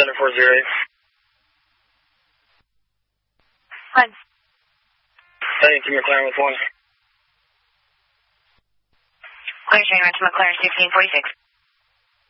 Center 408. Hi. Hey, to McLaren with 1. Clear train right to McLaren 1646.